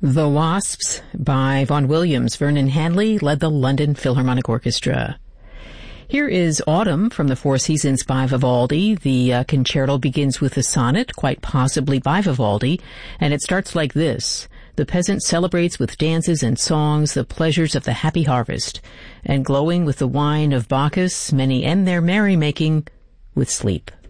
The Wasps by Vaughan Williams. Vernon Hanley led the London Philharmonic Orchestra. Here is Autumn from the Four Seasons by Vivaldi. The concerto begins with a sonnet, quite possibly by Vivaldi, and it starts like this. The peasant celebrates with dances and songs the pleasures of the happy harvest, and glowing with the wine of Bacchus, many end their merrymaking with sleep.